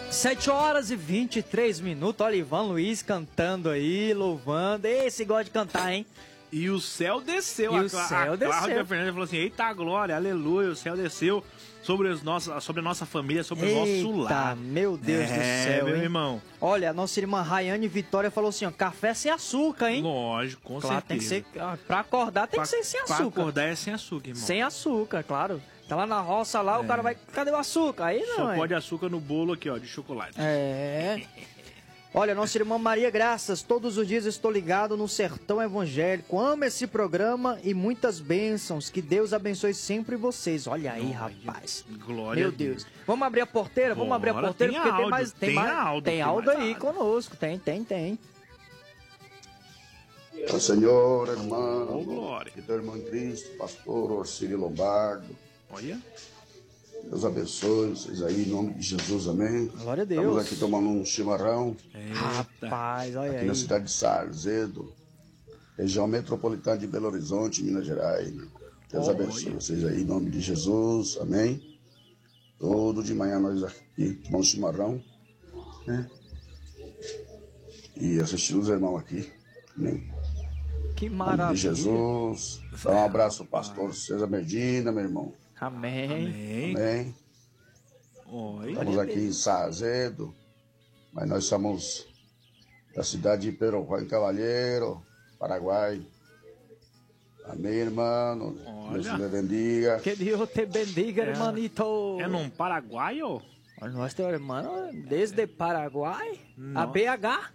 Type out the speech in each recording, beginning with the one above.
7h23. Olha, Ivan Luiz cantando aí, louvando. Esse gosta de cantar, hein? E o céu desceu. E o céu desceu. Cláudia Fernandes falou assim: eita glória, aleluia, o céu desceu sobre a nossa família, sobre o nosso lar. Meu Deus do céu, meu hein? irmão. Olha, a nossa irmã Rayane Vitória falou assim, ó, café sem açúcar, hein? Lógico, com claro, certeza. Tem que ser, pra acordar tem que ser sem açúcar. Pra acordar é sem açúcar, irmão. Sem açúcar, claro. Tá lá na roça lá, o cara vai, cadê o açúcar? Aí não, Só pode açúcar no bolo aqui, ó, de chocolate. É. Olha, nossa irmã Maria Graças, todos os dias estou ligado no Sertão Evangélico. Amo esse programa e muitas bênçãos. Que Deus abençoe sempre vocês. Olha aí, rapaz. Glória Meu a Deus. Vamos abrir a porteira? Vamos abrir a porteira tem porque áudio, tem mais. Tem áudio aí áudio. conosco. Tem. Ó Senhor, irmão, glória. que teu irmão em Cristo, pastor Orcílio Lombardo. Olha. Deus abençoe vocês aí, em nome de Jesus, amém. Glória a Deus. Estamos aqui tomando um chimarrão. Rapaz, olha aqui aí. na cidade de Sarzedo, região metropolitana de Belo Horizonte, Minas Gerais. Deus abençoe vocês aí, em nome de Jesus, amém. Todo de manhã nós aqui tomamos chimarrão, né? E assistimos os irmãos aqui, amém. Que Em nome maravilha. de Jesus. Dá um abraço ao pastor César Medina, meu irmão. Amém. Amém. Oi. Estamos aqui em Sarzedo, mas nós somos da cidade de Perocuá, Cavalheiro, Paraguai. Amém, irmão. Deus te bendiga. Que Deus te bendiga, hermanito. É num paraguaio? Nós temos irmão desde Paraguai, a BH.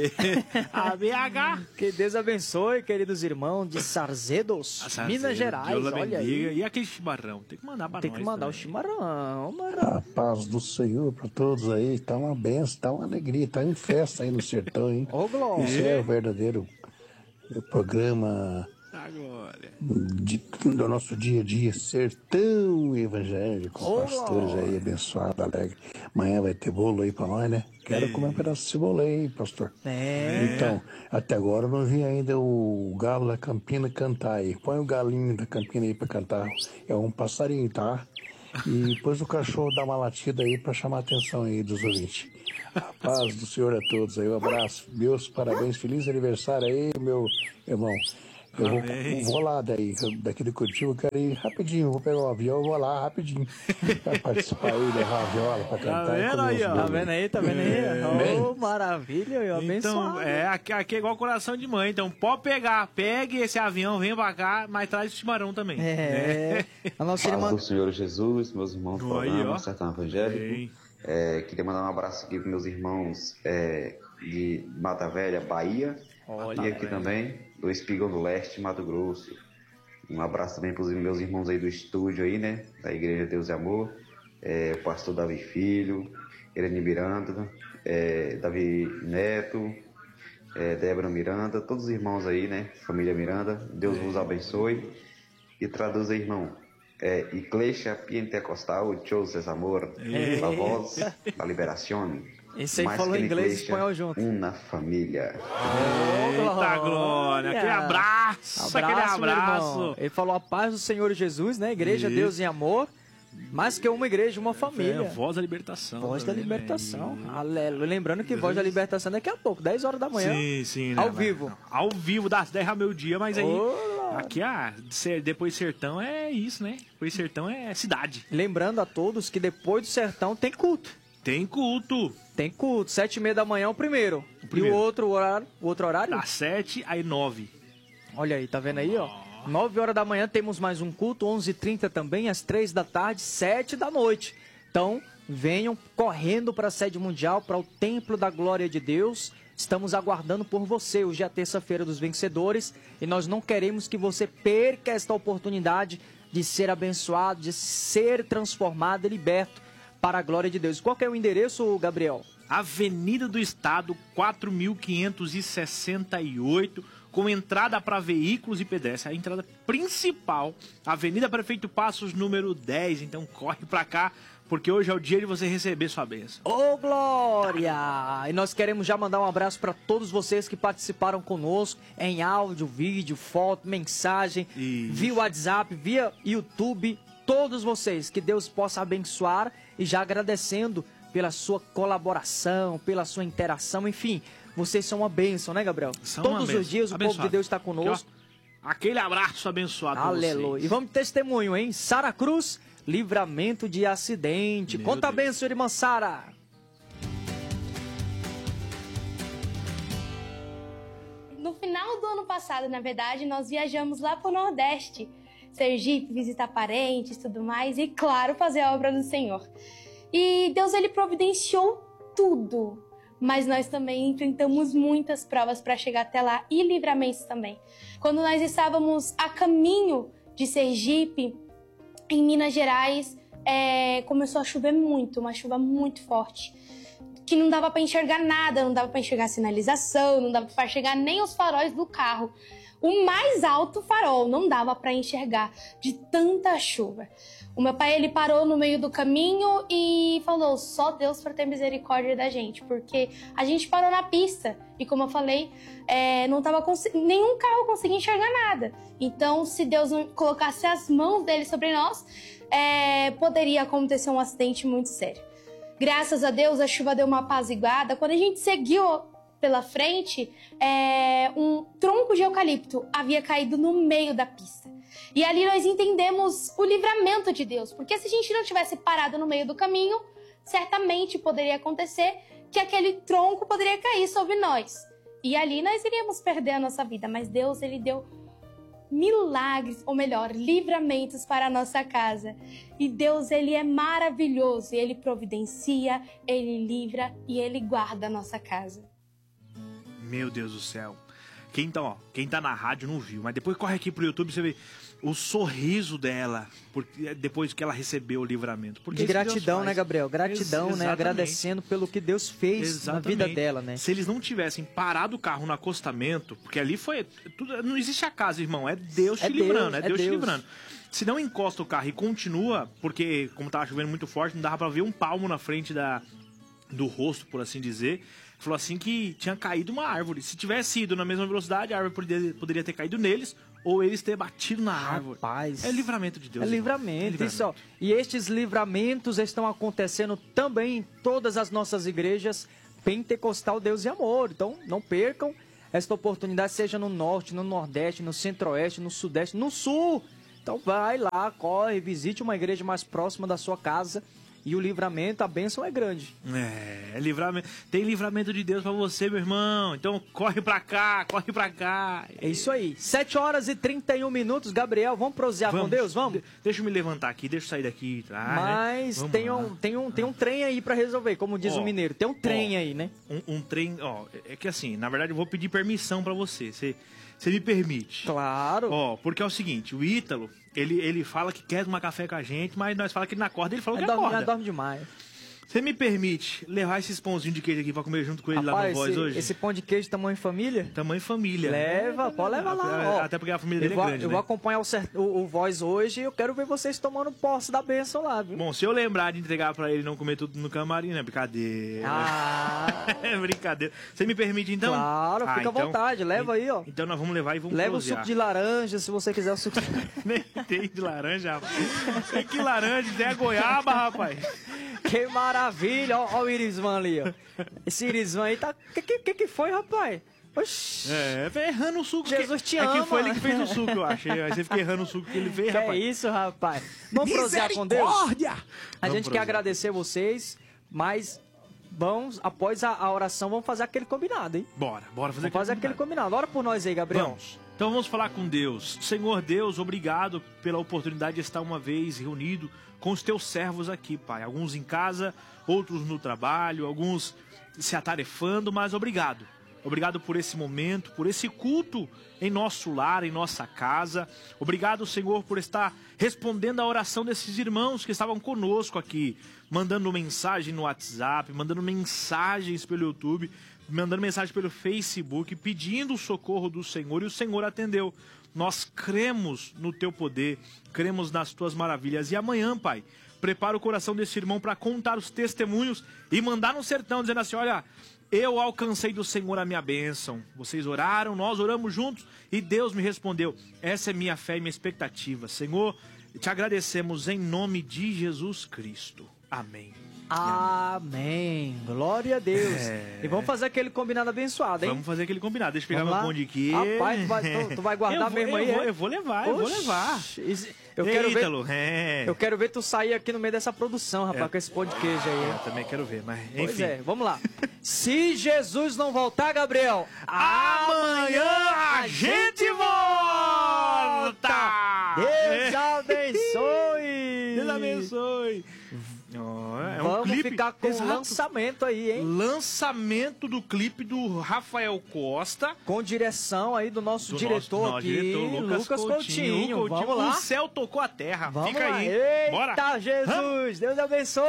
A BH. Que Deus abençoe, queridos irmãos de Sarzedos, Minas Gerais. Deus Olha bendiga. aí. E aquele chimarrão? Tem que mandar pra Tem nós. que mandar também. o chimarrão, mano. A paz do Senhor para todos aí, tá uma benção, tá uma alegria, tá em festa aí no sertão, hein? Ô, glória. Isso é o verdadeiro programa Agora. do nosso dia a dia, sertão evangélico, Ô, pastores aí, abençoado, alegre. Amanhã vai ter bolo aí pra nós, né? Quero comer um pedaço desse bolo aí, pastor. Então, até agora eu não vi ainda o galo da Campina cantar aí. Põe o galinho da Campina aí pra cantar. É um passarinho, tá? E depois o cachorro dá uma latida aí pra chamar a atenção aí dos ouvintes. A paz do Senhor a todos aí, um abraço. Meus parabéns, feliz aniversário aí, meu irmão. Eu vou lá daqui de Curitiba, eu quero ir rapidinho, vou pegar o avião, eu vou lá rapidinho pra participar aí, levar a viola pra cantar. Tá vendo aí, ó? Tá vendo aí? Ô, maravilha, eu abençoado. Então, aqui é igual coração de mãe, então pode pegar, pegue esse avião, vem pra cá, mas traz o chimarrão também. A nossa Paz irmã... do Senhor Jesus, meus irmãos do programa Sertão Evangélico. Queria mandar um abraço aqui para meus irmãos de Mata Velha, Bahia, e aqui também do Espigão do Leste, Mato Grosso. Um abraço também para os meus irmãos aí do estúdio aí, né, da Igreja Deus e Amor, o pastor Davi Filho, Irene Miranda, Davi Neto, Débora Miranda, todos os irmãos aí, né, família Miranda, Deus vos abençoe. E traduz aí, irmão. Iglesia Pentecostal Joses Amor, a voz da liberação. Esse aí falou inglês e espanhol junto. Uma família. Eita glória, aquele abraço, aquele abraço. Ele falou a paz do Senhor Jesus, né? Igreja, Deus e amor. Mais que uma igreja, uma família. Voz da libertação. Voz da libertação. Aleluia. Lembrando que voz da libertação daqui a pouco, 10 horas da manhã. Sim. Ao vivo. Não. Ao vivo, das 10 ao meio-dia, mas aí... Aqui, depois sertão é isso, né? Depois sertão é cidade. Lembrando a todos que depois do sertão tem culto. Tem culto. Tem culto. 7h30 da manhã é o primeiro. E o outro horário? Das 7 às 9. Olha aí, tá vendo aí, ó? 9 horas da manhã temos mais um culto, 11h30 também, às 3 da tarde, 7 da noite. Então, venham correndo para a sede mundial, para o Templo da Glória de Deus. Estamos aguardando por você. Hoje é a terça-feira dos vencedores e nós não queremos que você perca esta oportunidade de ser abençoado, de ser transformado e liberto para a glória de Deus. Qual que é o endereço, Gabriel? Avenida do Estado, 4.568, com entrada para veículos e pedestres. A entrada principal, Avenida Prefeito Passos, número 10. Então corre para cá, porque hoje é o dia de você receber sua bênção. Ô, glória! E nós queremos já mandar um abraço para todos vocês que participaram conosco em áudio, vídeo, foto, mensagem, via WhatsApp, via YouTube. Todos vocês, que Deus possa abençoar, e já agradecendo pela sua colaboração, pela sua interação, enfim, vocês são uma bênção, né, Gabriel? Todos os dias o povo de Deus está conosco. Aquele abraço abençoado para vocês. Aleluia. E vamos de testemunho, hein? Sara Cruz, livramento de acidente. Conta a bênção, irmã Sara. No final do ano passado, na verdade, nós viajamos lá para o Nordeste, Sergipe, visitar parentes e tudo mais, e claro, fazer a obra do Senhor. E Deus, ele providenciou tudo, mas nós também enfrentamos muitas provas para chegar até lá e livramentos também. Quando nós estávamos a caminho de Sergipe, em Minas Gerais, começou a chover muito, uma chuva muito forte, que não dava para enxergar nada, não dava para enxergar a sinalização, não dava para enxergar nem os faróis do carro. O mais alto farol não dava para enxergar de tanta chuva. O meu pai, ele parou no meio do caminho e falou, só Deus para ter misericórdia da gente, porque a gente parou na pista e, como eu falei, nenhum carro conseguia enxergar nada. Então, se Deus não colocasse as mãos dele sobre nós, poderia acontecer um acidente muito sério. Graças a Deus, a chuva deu uma apaziguada. Quando a gente seguiu pela frente, um tronco de eucalipto havia caído no meio da pista. E ali nós entendemos o livramento de Deus, porque se a gente não tivesse parado no meio do caminho, certamente poderia acontecer que aquele tronco poderia cair sobre nós. E ali nós iríamos perder a nossa vida, mas Deus, ele deu milagres, ou melhor, livramentos para a nossa casa. E Deus, ele é maravilhoso, ele providencia, ele livra e ele guarda a nossa casa. Meu Deus do céu. Quem tá na rádio não viu, mas depois corre aqui pro YouTube, você vê o sorriso dela depois que ela recebeu o livramento. Porque de gratidão, né, Gabriel? Gratidão, né? Agradecendo pelo que Deus fez na vida dela, né? Se eles não tivessem parado o carro no acostamento, porque ali foi... não existe acaso, irmão. É Deus te livrando, é Deus te livrando. Se não encosta o carro e continua, porque como tava chovendo muito forte, não dava pra ver um palmo na frente do rosto, por assim dizer. Falou assim que tinha caído uma árvore. Se tivesse ido na mesma velocidade, a árvore poderia ter caído neles ou eles ter batido na árvore. Rapaz, é livramento de Deus. É livramento. Isso, ó. E estes livramentos estão acontecendo também em todas as nossas igrejas Pentecostal Deus e Amor. Então, não percam esta oportunidade, seja no Norte, no Nordeste, no Centro-Oeste, no Sudeste, no Sul. Então, vai lá, corre, visite uma igreja mais próxima da sua casa. E o livramento, a bênção é grande. Livramento. Tem livramento de Deus pra você, meu irmão. Então corre pra cá, corre pra cá. É isso aí. 7h31, Gabriel, vamos prosear com Deus? Vamos? Deixa eu me levantar aqui, deixa eu sair daqui. Mas né? tem um trem aí pra resolver, como diz o mineiro. Tem um trem aí, né? Um trem, é que assim, na verdade eu vou pedir permissão pra você. Você me permite? Claro. Porque é o seguinte, o Ítalo, ele fala que quer tomar café com a gente, mas nós fala que ele não acorda, ele falou que acorda. Ele dorme demais. Você me permite levar esses pãozinhos de queijo aqui pra comer junto com ele lá no Voz hoje? Esse pão de queijo tamanho família? Tamanho família. Pode levar lá. Até porque a família dele é grande, Eu vou acompanhar o Voz hoje e eu quero ver vocês tomando posse da bênção lá, viu? Bom, se eu lembrar de entregar pra ele não comer tudo no camarim, né? Brincadeira. É brincadeira. Você me permite, então? Claro, fica à vontade. Leva aí, ó. Então nós vamos levar e vamos leva prosear. O suco de laranja, se você quiser o suco de... Nem tem de laranja, rapaz. Que laranja? Tem a goiaba, rapaz. Que maravilha, ó o Irisvan ali, ó. Esse Irisvan aí tá... Que foi, rapaz? Oxi. Errando o suco. Jesus te ama. É que foi ele que fez o suco, eu acho. Aí você fica errando o suco que ele fez, rapaz. É isso, rapaz. Vamos prosear com Deus? A gente quer agradecer vocês, mas... após a oração, vamos fazer aquele combinado, hein? Bora fazer aquele combinado. Ora por nós aí, Gabriel. Vamos. Então vamos falar com Deus. Senhor Deus, obrigado pela oportunidade de estar uma vez reunido com os teus servos aqui, Pai. Alguns em casa, outros no trabalho, alguns se atarefando, mas obrigado. Obrigado por esse momento, por esse culto em nosso lar, em nossa casa. Obrigado, Senhor, por estar respondendo a oração desses irmãos que estavam conosco aqui, mandando mensagem no WhatsApp, mandando mensagens pelo YouTube, mandando mensagem pelo Facebook, pedindo o socorro do Senhor, e o Senhor atendeu. Nós cremos no teu poder, cremos nas tuas maravilhas. E amanhã, Pai, prepara o coração desse irmão para contar os testemunhos e mandar no sertão, dizendo assim, olha... Eu alcancei do Senhor a minha bênção. Vocês oraram, nós oramos juntos e Deus me respondeu. Essa é minha fé e minha expectativa. Senhor, te agradecemos em nome de Jesus Cristo. Amém. Amém. Glória a Deus. E vamos fazer aquele combinado abençoado, hein? Vamos fazer aquele combinado. Deixa eu pegar meu pão de queijo. Rapaz, tu vai guardar mesmo aí? Eu vou levar. Eu quero ver tu sair aqui no meio dessa produção, rapaz, com esse pão de queijo aí. Eu também quero ver, mas enfim. Pois é, vamos lá. Se Jesus não voltar, Gabriel, amanhã a gente volta! Deus abençoe! Deus abençoe! Vamos ficar com o lançamento aí, hein? Lançamento do clipe do Rafael Costa. Com direção aí do nosso diretor aqui, Lucas Coutinho. Vamos lá. O céu tocou a terra. Vamos Fica lá. aí. Eita, bora. Jesus! Deus abençoe!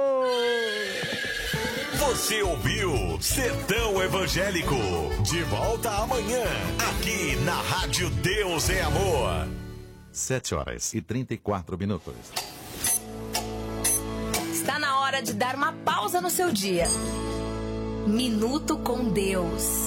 Você ouviu Sertão Evangélico. De volta amanhã, aqui na Rádio Deus é Amor. 7h34. Está na hora de dar uma pausa no seu dia. Minuto com Deus.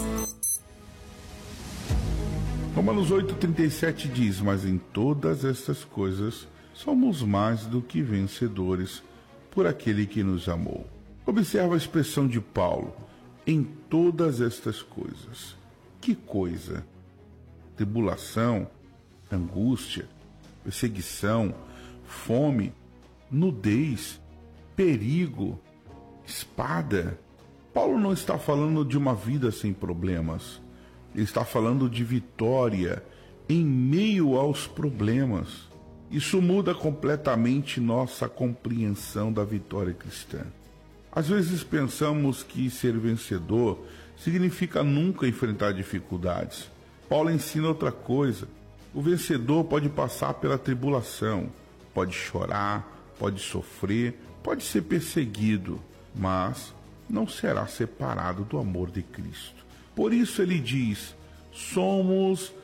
Romanos 8,37 diz: mas em todas estas coisas somos mais do que vencedores por aquele que nos amou. Observa a expressão de Paulo: em todas estas coisas. Que coisa? Tribulação, angústia, perseguição, fome, nudez, perigo, espada. Paulo não está falando de uma vida sem problemas. Ele está falando de vitória em meio aos problemas. Isso muda completamente nossa compreensão da vitória cristã. Às vezes pensamos que ser vencedor significa nunca enfrentar dificuldades. Paulo ensina outra coisa. O vencedor pode passar pela tribulação, pode chorar, pode sofrer, pode ser perseguido, mas não será separado do amor de Cristo. Por isso ele diz: somos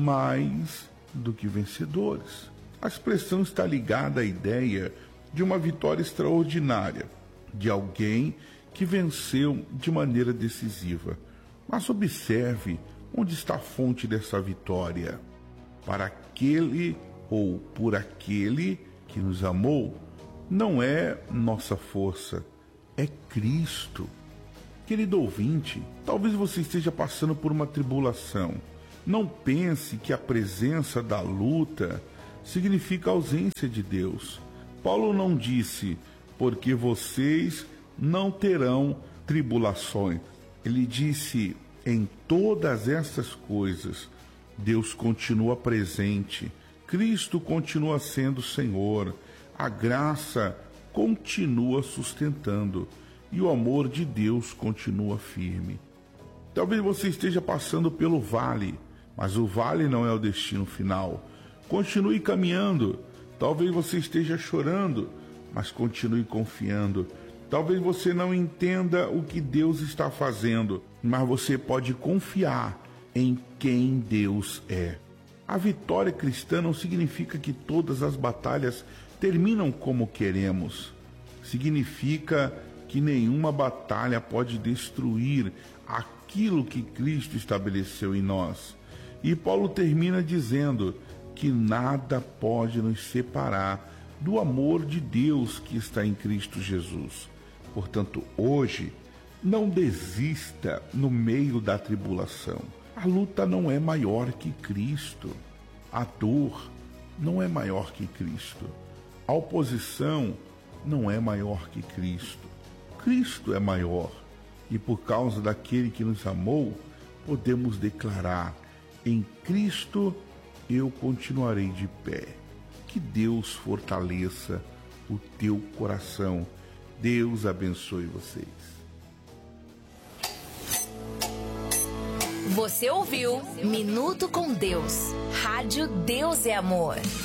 mais do que vencedores. A expressão está ligada à ideia de uma vitória extraordinária, de alguém que venceu de maneira decisiva. Mas observe onde está a fonte dessa vitória. Para aquele ou por aquele que nos amou, não é nossa força, é Cristo. Querido ouvinte, talvez você esteja passando por uma tribulação. Não pense que a presença da luta significa a ausência de Deus. Paulo não disse: porque vocês não terão tribulações. Ele disse: em todas essas coisas, Deus continua presente, Cristo continua sendo Senhor, a graça continua sustentando e o amor de Deus continua firme. Talvez você esteja passando pelo vale, mas o vale não é o destino final. Continue caminhando. Talvez você esteja chorando, mas continue confiando. Talvez você não entenda o que Deus está fazendo, mas você pode confiar em quem Deus é. A vitória cristã não significa que todas as batalhas terminam como queremos. Significa que nenhuma batalha pode destruir aquilo que Cristo estabeleceu em nós. E Paulo termina dizendo que nada pode nos separar do amor de Deus que está em Cristo Jesus. Portanto, hoje, não desista no meio da tribulação. A luta não é maior que Cristo. A dor não é maior que Cristo. A oposição não é maior que Cristo. Cristo é maior. E por causa daquele que nos amou, podemos declarar: em Cristo eu continuarei de pé. Que Deus fortaleça o teu coração. Deus abençoe vocês. Você ouviu Minuto com Deus. Rádio Deus é Amor.